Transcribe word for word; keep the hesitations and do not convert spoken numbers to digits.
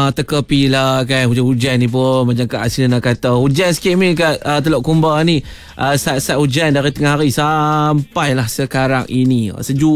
Ah, teka-pi lah kan. Hujan-hujan ni pun macam Kak Asina nak kata. Hujan sikit ni kat uh, Teluk Kumbar ni. Uh, saat-saat hujan dari tengah hari sampailah sekarang ini. Sejuk